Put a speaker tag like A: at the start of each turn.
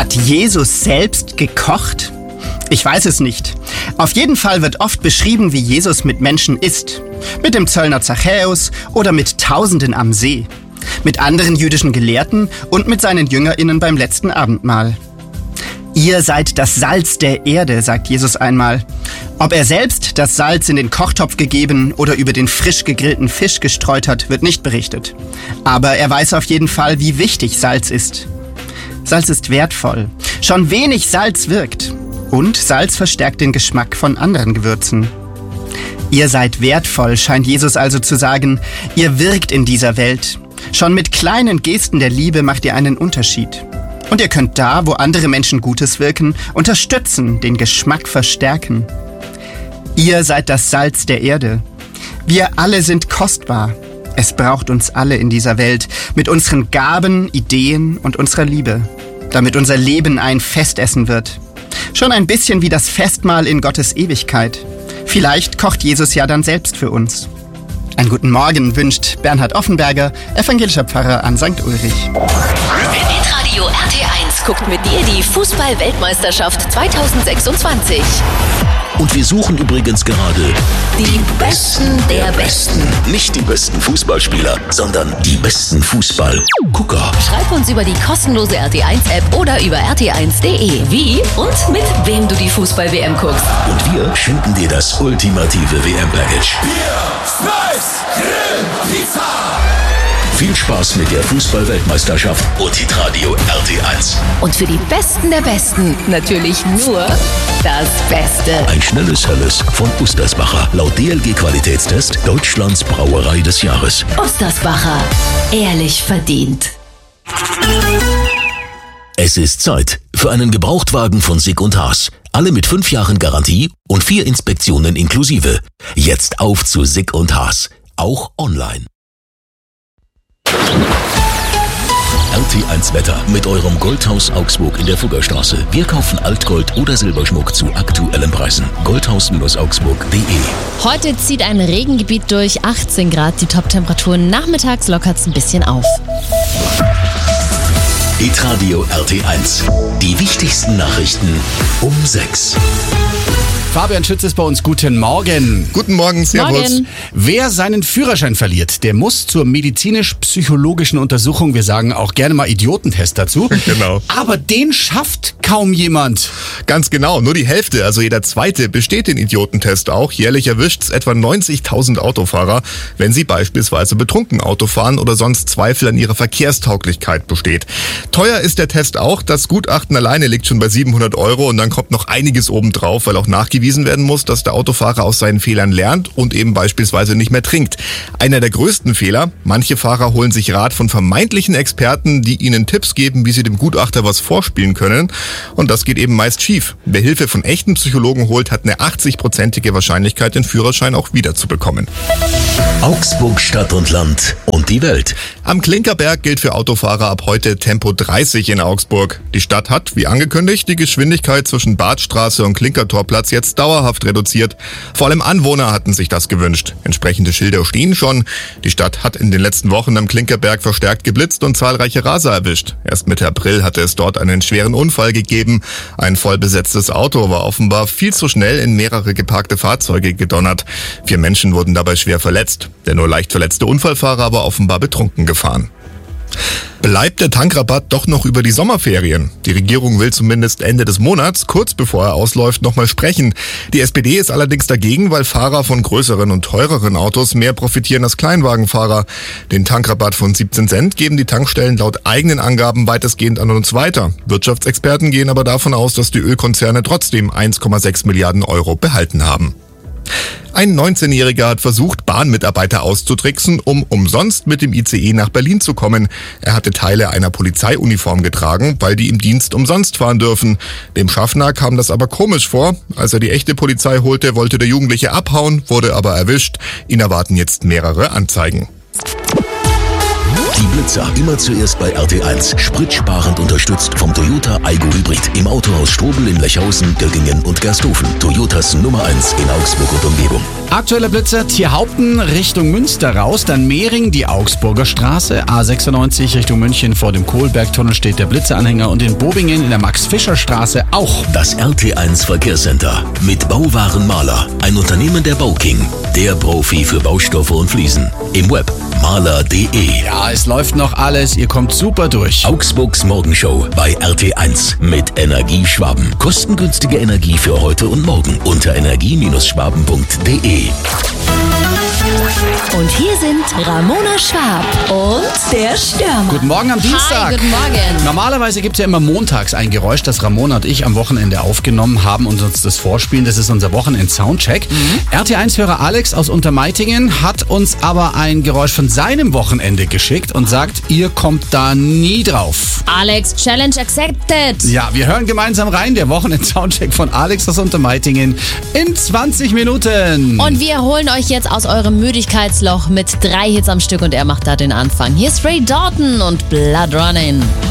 A: Hat Jesus selbst gekocht? Ich weiß es nicht. Auf jeden Fall wird oft beschrieben, wie Jesus mit Menschen isst. Mit dem Zöllner Zachäus oder mit Tausenden am See. Mit anderen jüdischen Gelehrten und mit seinen JüngerInnen beim letzten Abendmahl. Ihr seid das Salz der Erde, sagt Jesus einmal. Ob er selbst das Salz in den Kochtopf gegeben oder über den frisch gegrillten Fisch gestreut hat, wird nicht berichtet. Aber er weiß auf jeden Fall, wie wichtig Salz ist. Salz ist wertvoll. Schon wenig Salz wirkt. Und Salz verstärkt den Geschmack von anderen Gewürzen. Ihr seid wertvoll, scheint Jesus also zu sagen. Ihr wirkt in dieser Welt. Schon mit kleinen Gesten der Liebe macht ihr einen Unterschied. Und ihr könnt da, wo andere Menschen Gutes wirken, unterstützen, den Geschmack verstärken. Ihr seid das Salz der Erde. Wir alle sind kostbar. Es braucht uns alle in dieser Welt, mit unseren Gaben, Ideen und unserer Liebe, damit unser Leben ein Festessen wird. Schon ein bisschen wie das Festmahl in Gottes Ewigkeit. Vielleicht kocht Jesus ja dann selbst für uns. Einen guten Morgen wünscht Bernhard Offenberger, evangelischer Pfarrer an St. Ulrich.
B: Hitradio RT1 guckt mit dir die Fußball-Weltmeisterschaft 2026.
C: Und wir suchen übrigens gerade
B: Die Besten der Besten.
C: nicht die besten Fußballspieler, sondern die besten Fußballgucker.
B: Schreib uns über die kostenlose RT1-App oder über rt1.de. Wie und mit wem du die Fußball-WM guckst.
C: Und wir schenken dir das ultimative WM-Package.
D: Bier, Schweiß, Grill, Pizza.
C: Viel Spaß mit der Fußball-Weltmeisterschaft und Hitradio RT1.
B: Und für die Besten der Besten natürlich nur das Beste.
C: Ein schnelles Helles von Ustersbacher. Laut DLG-Qualitätstest Deutschlands Brauerei des Jahres.
B: Ostersbacher. Ehrlich verdient.
C: Es ist Zeit für einen Gebrauchtwagen von Sick & Haas. Alle mit 5 Jahren Garantie und 4 Inspektionen inklusive. Jetzt auf zu Sick & Haas. Auch online. RT1 Wetter mit eurem Goldhaus Augsburg in der Fuggerstraße. Wir kaufen Altgold oder Silberschmuck zu aktuellen Preisen. Goldhaus-augsburg.de.
E: Heute zieht ein Regengebiet durch, 18 Grad, die Top-Temperaturen. Nachmittags lockert's ein bisschen auf.
C: Hitradio RT1. Die wichtigsten Nachrichten um 6.
F: Fabian Schütz ist bei uns. Guten Morgen.
G: Guten Morgen, servus.
E: Morgen.
F: Wer seinen Führerschein verliert, der muss zur medizinisch-psychologischen Untersuchung. Wir sagen auch gerne mal Idiotentest dazu.
G: Genau.
F: Aber den schafft kaum jemand.
G: Ganz genau, nur die Hälfte, also jeder Zweite, besteht den Idiotentest auch. Jährlich erwischt's etwa 90.000 Autofahrer, wenn sie beispielsweise betrunken Auto fahren oder sonst Zweifel an ihrer Verkehrstauglichkeit besteht. Teuer ist der Test auch. Das Gutachten alleine liegt schon bei 700 € und dann kommt noch einiges obendrauf, weil auch nachgewiesen werden muss, dass der Autofahrer aus seinen Fehlern lernt und eben beispielsweise nicht mehr trinkt. Einer der größten Fehler: manche Fahrer holen sich Rat von vermeintlichen Experten, die ihnen Tipps geben, wie sie dem Gutachter was vorspielen können. Und das geht eben meist schief. Wer Hilfe von echten Psychologen holt, hat eine 80-prozentige Wahrscheinlichkeit, den Führerschein auch wiederzubekommen.
C: Augsburg, Stadt und Land und die Welt.
G: Am Klinkerberg gilt für Autofahrer ab heute Tempo 30 in Augsburg. Die Stadt hat, wie angekündigt, die Geschwindigkeit zwischen Badstraße und Klinkertorplatz jetzt dauerhaft reduziert. Vor allem Anwohner hatten sich das gewünscht. Entsprechende Schilder stehen schon. Die Stadt hat in den letzten Wochen am Klinkerberg verstärkt geblitzt und zahlreiche Raser erwischt. Erst Mitte April hatte es dort einen schweren Unfall gegeben. Ein vollbesetztes Auto war offenbar viel zu schnell in mehrere geparkte Fahrzeuge gedonnert. 4 Menschen wurden dabei schwer verletzt. Der nur leicht verletzte Unfallfahrer war offenbar betrunken gefahren. Bleibt der Tankrabatt doch noch über die Sommerferien? Die Regierung will zumindest Ende des Monats, kurz bevor er ausläuft, nochmal sprechen. Die SPD ist allerdings dagegen, weil Fahrer von größeren und teureren Autos mehr profitieren als Kleinwagenfahrer. Den Tankrabatt von 17 Cent geben die Tankstellen laut eigenen Angaben weitestgehend an uns weiter. Wirtschaftsexperten gehen aber davon aus, dass die Ölkonzerne trotzdem 1,6 Milliarden € behalten haben. Ein 19-Jähriger hat versucht, Bahnmitarbeiter auszutricksen, um umsonst mit dem ICE nach Berlin zu kommen. Er hatte Teile einer Polizeiuniform getragen, weil die im Dienst umsonst fahren dürfen. Dem Schaffner kam das aber komisch vor. Als er die echte Polizei holte, wollte der Jugendliche abhauen, wurde aber erwischt. Ihn erwarten jetzt mehrere Anzeigen.
C: Die Blitzer. Immer zuerst bei RT1. Spritsparend unterstützt vom Toyota Aygo Hybrid. Im Autohaus Strobel in Lechhausen, Göggingen und Gersthofen. Toyotas Nummer 1 in Augsburg und Umgebung.
F: Aktueller Blitzer, Tierhaupten Richtung Münster raus, dann Mehring, die Augsburger Straße, A96 Richtung München vor dem Kohlbergtunnel steht der Blitzeranhänger und in Bobingen in der Max-Fischer-Straße auch.
C: Das RT1 Verkehrscenter mit Bauwarenmaler, ein Unternehmen der Bauking, der Profi für Baustoffe und Fliesen. Im Web maler.de.
F: Ja, es läuft noch alles, ihr kommt super durch.
C: Augsburgs Morgenshow bei RT1 mit Energieschwaben. Kostengünstige Energie für heute und morgen unter energie-schwaben.de.
B: Und hier sind Ramona Schwab und der Stürmer.
F: Guten Morgen am Dienstag.
E: Hi, guten Morgen.
F: Normalerweise gibt es ja immer montags ein Geräusch, das Ramona und ich am Wochenende aufgenommen haben und uns das vorspielen. Das ist unser Wochenend-Soundcheck. RT1-Hörer Alex aus Untermeitingen hat uns aber ein Geräusch von seinem Wochenende geschickt und sagt, ihr kommt da nie drauf.
E: Alex, Challenge accepted.
F: Ja, wir hören gemeinsam rein. Der Wochenend-Soundcheck von Alex aus Untermeitingen in 20 Minuten.
E: Und wir holen euch jetzt aus eurem Müdigkeitsloch mit 3 Hits am Stück und er macht da den Anfang. Hier ist Ray Dalton und Blood Running.